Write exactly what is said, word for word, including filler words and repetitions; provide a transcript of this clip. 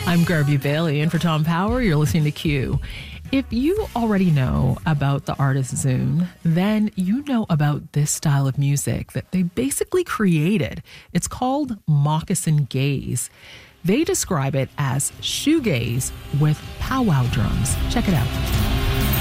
I'm Garby Bailey, and for Tom Power, you're listening to Q. If you already know about the artist Zune, then you know about this style of music that they basically created. It's called moccasin gaze. They describe it as shoegaze with powwow drums. Check it out.